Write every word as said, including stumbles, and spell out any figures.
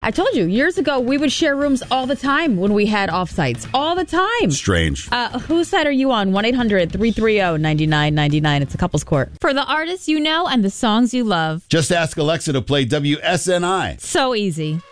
I told you, years ago, we would share rooms all the time when we had offsites. All the time. Strange. Uh, whose side are you on? one eight hundred three three zero nine nine nine nine. It's a couples court. For the artists you know and the songs you love. Just ask Alexa to play W S N I. So easy.